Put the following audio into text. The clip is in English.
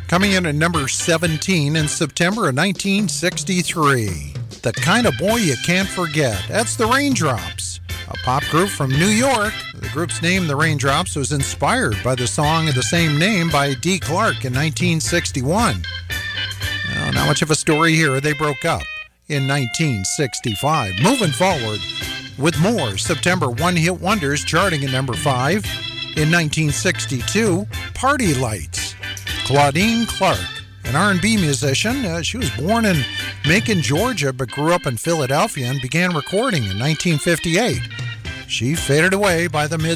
Coming in at number 17 in September of 1963. The Kind of Boy You Can't Forget. That's the Raindrops, a pop group from New York. The group's name, the Raindrops, was inspired by the song of the same name by Dee Clark in 1961. Well, not much of a story here. They broke up in 1965. Moving forward with more September one-hit wonders charting at number 5. In 1962, Party Lights. Claudine Clark, an R&B musician. She was born in Macon, Georgia, but grew up in Philadelphia and began recording in 1958. She faded away by the mid